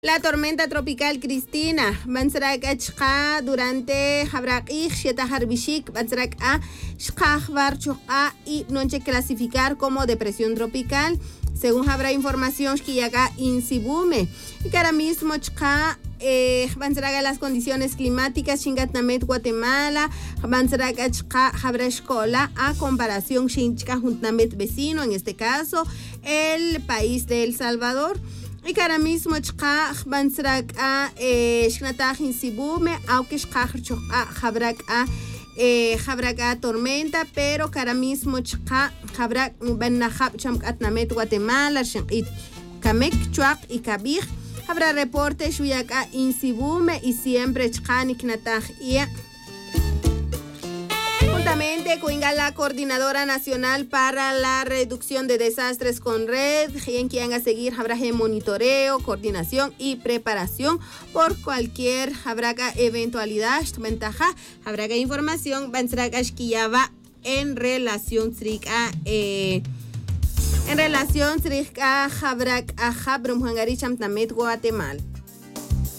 La tormenta tropical Cristina, Bansrak Achka durante Habrakich, Sheta Harbishik, Bansrak A, Shkahbar Choka y noche clasificar como depresión tropical, según habrá información que llega Insibume. Y que ahora mismo Chka, Bansrak las condiciones climáticas, Chingatnamet Guatemala, Bansrak Achka Habra Escola, a comparación Chinchka Juntnamet vecino, en este caso, el país de El Salvador. Y que ahora mismo chqa bansrak a shnataj insibume aunque chqa habrak a tormenta, pero que ahora mismo chqa habrak banahab chamkatnamet Guatemala shinqit kamek chuak y kabij habrá reporte shuyak a insibume y siempre chqa niknataj ia. Juntamente con la Coordinadora Nacional para la Reducción de Desastres con Red, en quien a seguir habrá monitoreo, coordinación y preparación por cualquier habrá eventualidad, ventaja, habrá información, va en relación a habrá a Habrum Hangaricham Tamet Guatemala.